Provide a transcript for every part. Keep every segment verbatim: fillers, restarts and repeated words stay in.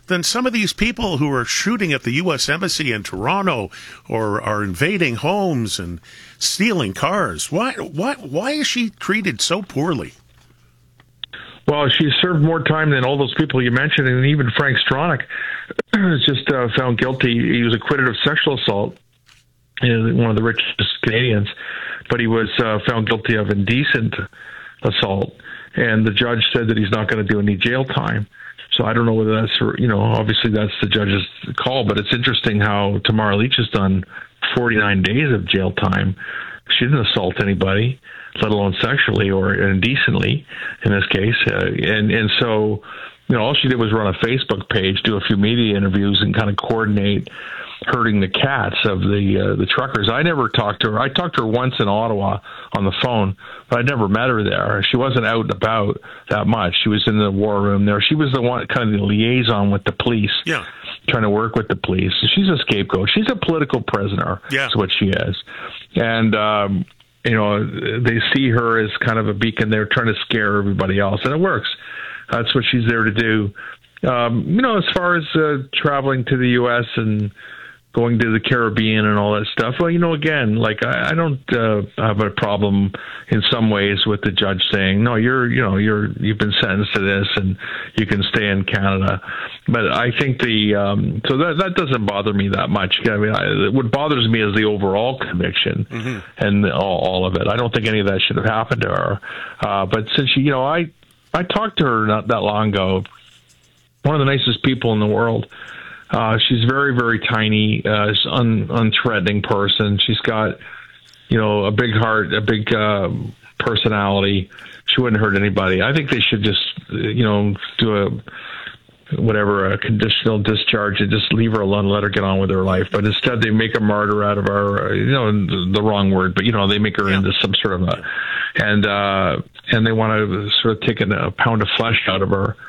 than some of these people who are shooting at the U S Embassy in Toronto or are invading homes and stealing cars. Why, why, why is she treated so poorly? Well, she served more time than all those people you mentioned, and even Frank Stronach was just uh, found guilty. He was acquitted of sexual assault, one of the richest Canadians, but he was uh, found guilty of indecent assault, and the judge said that he's not going to do any jail time. So I don't know whether that's, you know, obviously that's the judge's call, but it's interesting how Tamara Lich has done forty-nine days of jail time. She didn't assault anybody, let alone sexually or indecently in this case. Uh, and, and so, you know, all she did was run a Facebook page, do a few media interviews, and kind of coordinate herding the cats of the uh, the truckers. I never talked to her. I talked to her once in Ottawa on the phone, but I never met her there. She wasn't out and about that much. She was in the war room there. She was the one, kind of the liaison with the police, yeah, trying to work with the police. She's a scapegoat. She's a political prisoner. Yeah. That's what she is. And, um, you know, they see her as kind of a beacon. They're trying to scare everybody else, and it works. That's what she's there to do. Um, you know, as far as uh, traveling to the U S and going to the Caribbean and all that stuff. Well, you know, again, like I, I don't uh, have a problem in some ways with the judge saying, no, you're, you know, you're, you've been sentenced to this and you can stay in Canada. But I think the, um, so that, that doesn't bother me that much. I mean, I, what bothers me is the overall conviction mm-hmm. and all, all of it. I don't think any of that should have happened to her. Uh, but since she, you know, I, I talked to her not that long ago, one of the nicest people in the world. Uh, she's very, very tiny, uh, un, unthreatening person. She's got, you know, a big heart, a big uh, personality. She wouldn't hurt anybody. I think they should just, you know, do a, whatever, a conditional discharge and just leave her alone, let her get on with her life. But instead they make a martyr out of her, you know, the, the wrong word, but, you know, they make her yeah. into some sort of a, and, uh, and they want to sort of take a, a pound of flesh out of her.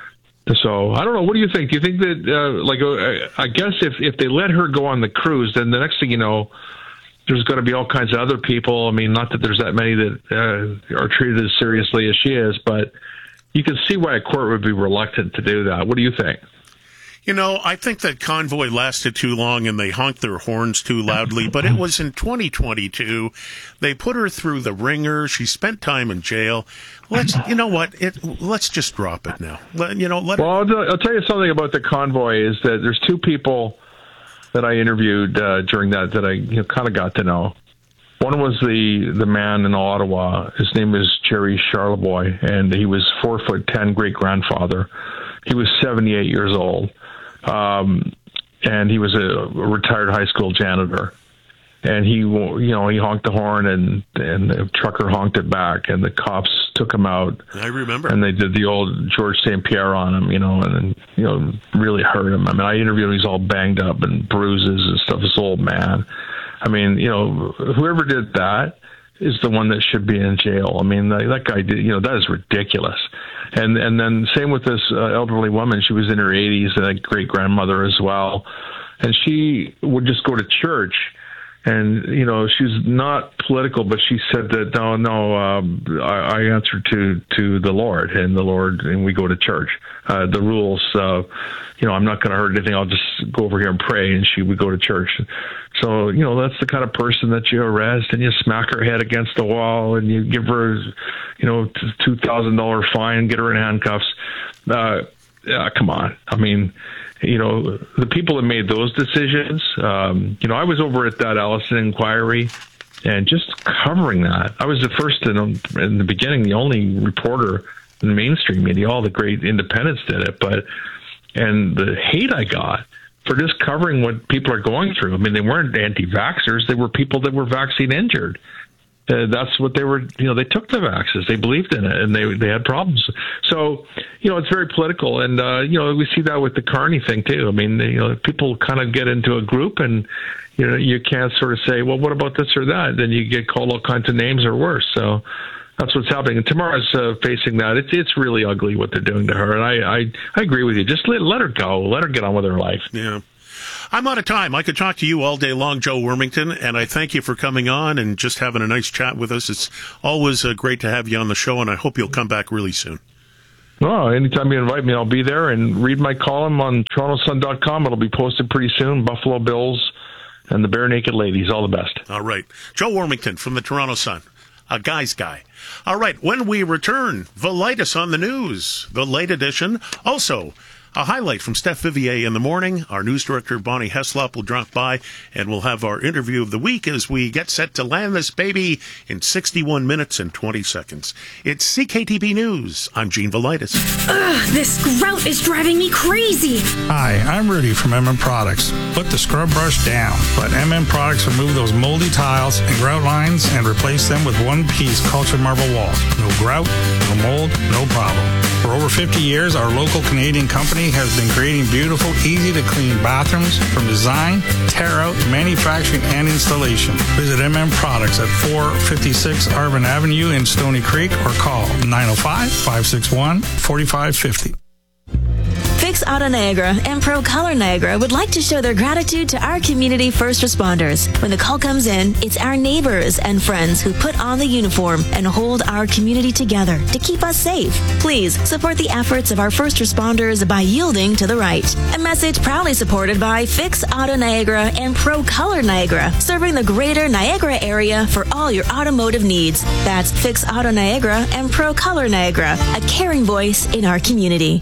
So I don't know. What do you think? Do you think that, uh, like, uh, I guess if, if they let her go on the cruise, then the next thing you know, there's going to be all kinds of other people. I mean, not that there's that many that uh, are treated as seriously as she is, but you can see why a court would be reluctant to do that. What do you think? You know, I think that convoy lasted too long and they honked their horns too loudly, but it was in twenty twenty-two. They put her through the ringer. She spent time in jail. Let's, you know what? It, let's just drop it now. Let, you know, let well, I'll, I'll tell you something about the convoy is that there's two people that I interviewed uh, during that that I you know, kind of got to know. One was the, the man in Ottawa. His name is Jerry Charlebois, and he was four foot ten great grandfather. He was seventy-eight years old. Um, and he was a, a retired high school janitor, and he, you know, he honked the horn and, and the trucker honked it back and the cops took him out. I remember. And they did the old George Saint Pierre on him, you know, and, and, you know, really hurt him. I mean, I interviewed him. He's all banged up and bruises and stuff. This old man. I mean, you know, whoever did that is the one that should be in jail. I mean, that, that guy did, you know, that is ridiculous. And and then same with this uh, elderly woman. She was in her eighties, and a great grandmother as well. And she would just go to church. And, you know, she's not political, but she said that, no, no, um, I, I answer to, to the Lord and the Lord, and we go to church. Uh, the rules, uh, you know, I'm not going to hurt anything. I'll just go over here and pray. And she would go to church. So, you know, that's the kind of person that you arrest and you smack her head against the wall and you give her, you know, two thousand dollars fine, get her in handcuffs. Uh, yeah, come on. I mean, you know, the people that made those decisions, um, you know, I was over at that Allison inquiry and just covering that. I was the first in, in the beginning, the only reporter in the mainstream media. All the great independents did it, but, and the hate I got for just covering what people are going through. I mean, they weren't anti-vaxxers. They were people that were vaccine injured. Uh, that's what they were, you know, they took the vaccines. They believed in it, and they they had problems. So, you know, it's very political. And, uh, you know, we see that with the Carney thing, too. I mean, you know, people kind of get into a group, and, you know, you can't sort of say, well, what about this or that? Then you get called all kinds of names or worse. So that's what's happening. And Tamara's uh, facing that. It's it's really ugly what they're doing to her. And I, I, I agree with you. Just let, let her go. Let her get on with her life. Yeah. I'm out of time. I could talk to you all day long, Joe Wormington, and I thank you for coming on and just having a nice chat with us. It's always uh, great to have you on the show, and I hope you'll come back really soon. No, anytime you invite me, I'll be there, and read my column on Toronto Sun dot com. It'll be posted pretty soon. Buffalo Bills and the Bare Naked Ladies. All the best. All right. Joe Warmington from the Toronto Sun, a guy's guy. All right. When we return, Velitis on the news, the late edition. Also, a highlight from Steph Vivier in the morning. Our news director, Bonnie Heslop, will drop by, and we'll have our interview of the week as we get set to land this baby in sixty-one minutes and twenty seconds. It's C K T B News. I'm Gene Velitis. Ugh, this grout is driving me crazy. Hi, I'm Rudy from M M Products. Put the scrub brush down. Let M M Products remove those moldy tiles and grout lines and replace them with one-piece cultured marble walls. No grout, no mold, no problem. For over fifty years, our local Canadian company has been creating beautiful, easy-to-clean bathrooms from design, tear-out, manufacturing, and installation. Visit M M Products at four fifty-six Arvin Avenue in Stony Creek or call nine oh five, five six one, four five five zero. Fix Auto Niagara and Pro Color Niagara would like to show their gratitude to our community first responders. When the call comes in, it's our neighbors and friends who put on the uniform and hold our community together to keep us safe. Please support the efforts of our first responders by yielding to the right. A message proudly supported by Fix Auto Niagara and Pro Color Niagara, serving the greater Niagara area for all your automotive needs. That's Fix Auto Niagara and Pro Color Niagara, a caring voice in our community.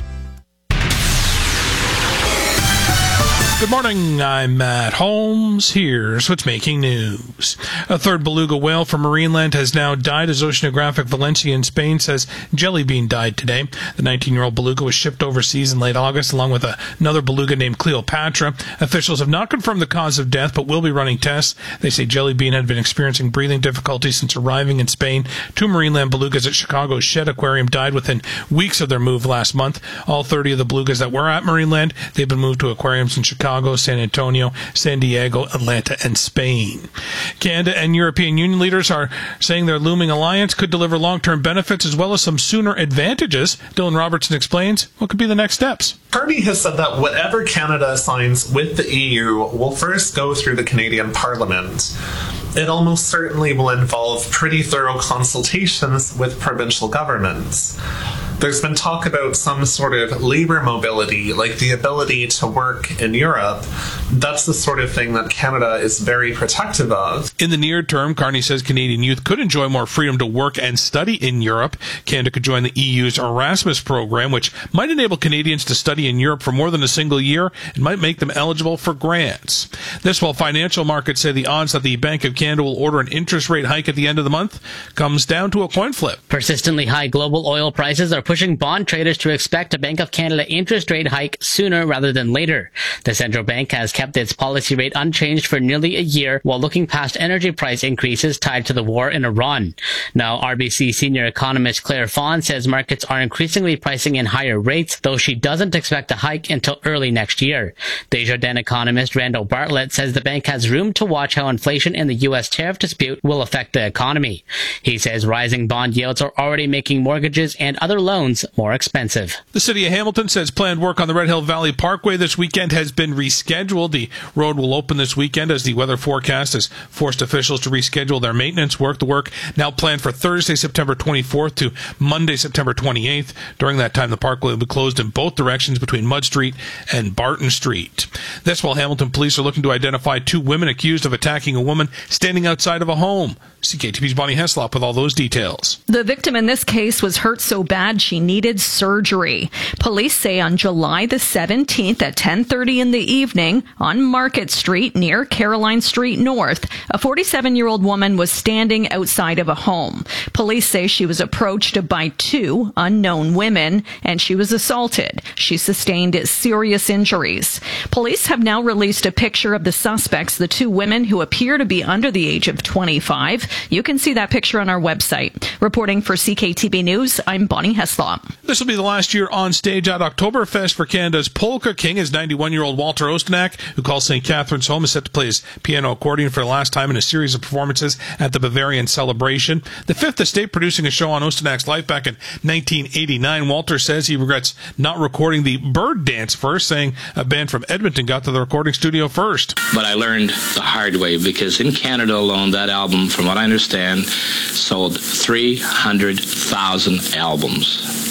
Good morning, I'm Matt Holmes. Here's what's making news. A third beluga whale from Marineland has now died as Oceanographic Valencia in Spain says Jelly Bean died today. The nineteen-year-old beluga was shipped overseas in late August along with a, another beluga named Cleopatra. Officials have not confirmed the cause of death but will be running tests. They say Jelly Bean had been experiencing breathing difficulties since arriving in Spain. Two Marineland belugas at Chicago's Shed Aquarium died within weeks of their move last month. All thirty of the belugas that were at Marineland, they've been moved to aquariums in Chicago, Chicago, San Antonio, San Diego, Atlanta, and Spain. Canada and European Union leaders are saying their looming alliance could deliver long-term benefits as well as some sooner advantages. Dylan Robertson explains what could be the next steps. Carney has said that whatever Canada signs with the E U will first go through the Canadian Parliament. It almost certainly will involve pretty thorough consultations with provincial governments. There's been talk about some sort of labor mobility, like the ability to work in Europe. That's the sort of thing that Canada is very protective of. In the near term, Carney says Canadian youth could enjoy more freedom to work and study in Europe. Canada could join the E U's Erasmus program, which might enable Canadians to study in Europe for more than a single year and might make them eligible for grants. This while financial markets say the odds that the Bank of Canada will order an interest rate hike at the end of the month comes down to a coin flip. Persistently high global oil prices are pushing bond traders to expect a Bank of Canada interest rate hike sooner rather than later. The central bank has kept its policy rate unchanged for nearly a year while looking past energy price increases tied to the war in Iran. Now, R B C senior economist Claire Fawn says markets are increasingly pricing in higher rates, though she doesn't expect a hike until early next year. Desjardins economist Randall Bartlett says the bank has room to watch how inflation in the U S tariff dispute will affect the economy. He says rising bond yields are already making mortgages and other loans more expensive. The city of Hamilton says planned work on the Red Hill Valley Parkway this weekend has been rescheduled. The road will open this weekend as the weather forecast has forced officials to reschedule their maintenance work. The work now planned for Thursday, September twenty-fourth to Monday, September twenty-eighth. During that time, the parkway will be closed in both directions between Mud Street and Barton Street. This while Hamilton police are looking to identify two women accused of attacking a woman standing outside of a home. C K T V's Bonnie Heslop with all those details. The victim in this case was hurt so bad she needed surgery. Police say on July the seventeenth at ten thirty in the evening on Market Street near Caroline Street North, a forty-seven-year-old woman was standing outside of a home. Police say she was approached by two unknown women and she was assaulted. She sustained serious injuries. Police have now released a picture of the suspects, the two women who appear to be under the age of twenty-five. You can see that picture on our website. Reporting for C K T B News, I'm Bonnie Heslop. This will be the last year on stage at Oktoberfest for Canada's Polka King. His ninety-one-year-old Walter Ostanak, who calls Saint Catherine's home, is set to play his piano accordion for the last time in a series of performances at the Bavarian Celebration. The Fifth Estate producing a show on Ostanak's life back in nineteen eighty-nine. Walter says he regrets not recording the Bird Dance first, saying a band from Edmonton got to the recording studio first. But I learned the hard way because in Canada alone, that album, from what I understand, sold three hundred thousand albums.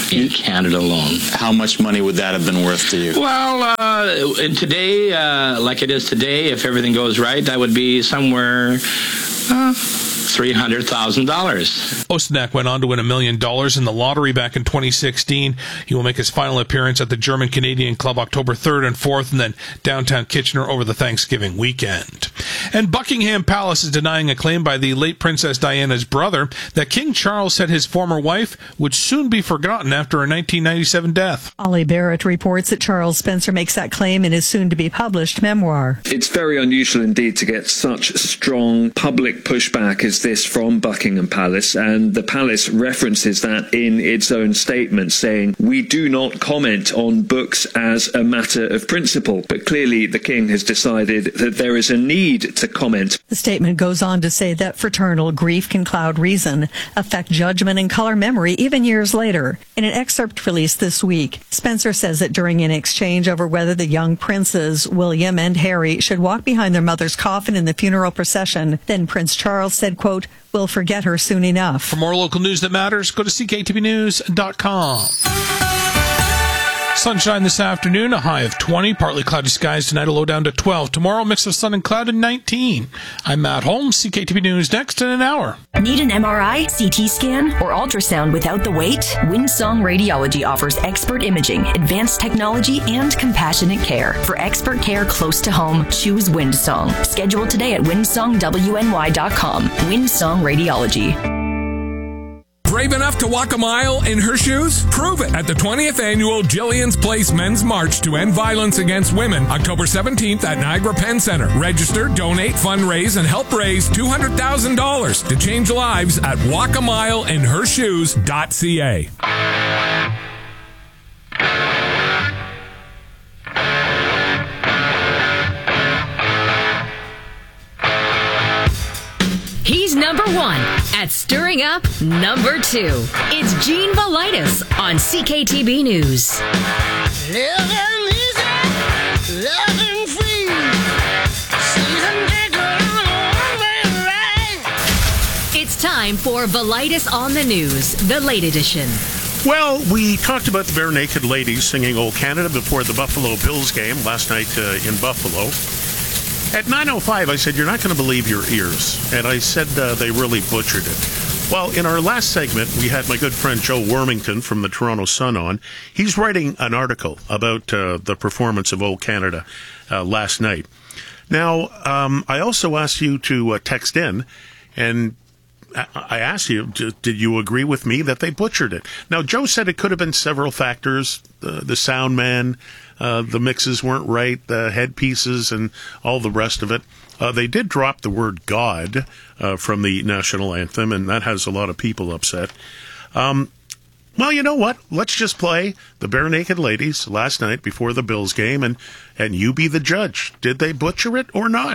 in Canada alone. How much money would that have been worth to you? Well, uh, and today, uh, like it is today, if everything goes right, that would be somewhere uh, three hundred thousand dollars. Ostanak went on to win a million dollars in the lottery back in twenty sixteen. He will make his final appearance at the German-Canadian Club October third and fourth, and then downtown Kitchener over the Thanksgiving weekend. And Buckingham Palace is denying a claim by the late Princess Diana's brother that King Charles said his former wife would soon be forgotten after her nineteen ninety-seven death. Ollie Barrett reports that Charles Spencer makes that claim in his soon-to-be-published memoir. It's very unusual indeed to get such strong public pushback as this from Buckingham Palace, and the palace references that in its own statement, saying, "We do not comment on books as a matter of principle," but clearly the king has decided that there is a need to comment. The statement goes on to say that fraternal grief can cloud reason, affect judgment, and color memory even years later. In an excerpt released this week, Spencer says that during an exchange over whether the young princes, William and Harry, should walk behind their mother's coffin in the funeral procession, then Prince Charles said, quote, "We'll forget her soon enough." For more local news that matters, go to c k t v news dot com. Sunshine this afternoon, a high of twenty. Partly cloudy skies tonight, a low down to twelve. Tomorrow, mix of sun and cloud and nineteen. I'm Matt Holmes, C K T V News, next in an hour. Need an M R I, C T scan, or ultrasound without the wait? Windsong Radiology offers expert imaging, advanced technology, and compassionate care. For expert care close to home, choose Windsong. Schedule today at windsong w n y dot com. Windsong Radiology. Brave enough to walk a mile in her shoes? Prove it at the twentieth Annual Jillian's Place Men's March to End Violence Against Women, October seventeenth at Niagara Penn Center. Register, donate, fundraise, and help raise two hundred thousand dollars to change lives at walk a mile in her shoes dot c a. He's number one at stirring up number two. It's Gene Valitis on C K T V News. Living easy, living free. Season ticket on a one-way ride. It's time for Valitis on the News, the late edition. Well, we talked about the Bare Naked Ladies singing Old Canada before the Buffalo Bills game last night uh, in Buffalo. At nine oh five, I said, "You're not going to believe your ears." And I said uh, they really butchered it. Well, in our last segment, we had my good friend Joe Wormington from the Toronto Sun on. He's writing an article about uh, the performance of Old Canada uh, last night. Now, um, I also asked you to uh, text in, and I asked you, did you agree with me that they butchered it? Now, Joe said it could have been several factors. The, the sound man, uh, the mixes weren't right, the headpieces, and all the rest of it. Uh, they did drop the word God uh, from the national anthem, and that has a lot of people upset. Um, well, you know what? Let's just play the Bare Naked Ladies last night before the Bills game, and, and you be the judge. Did they butcher it or not?